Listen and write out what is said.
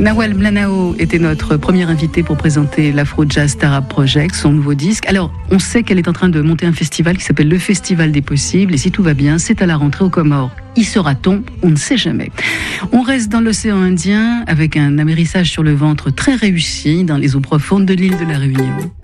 Nawal Mlanao était notre première invitée pour présenter l'Afro Jazz Tarab Project, son nouveau disque. Alors, on sait qu'elle est en train de monter un festival qui s'appelle le Festival des Possibles. Et si tout va bien, c'est à la rentrée aux Comores. Y sera-t-on? On ne sait jamais. On reste dans l'océan Indien avec un amérissage sur le ventre très réussi dans les eaux profondes de l'île de la Réunion.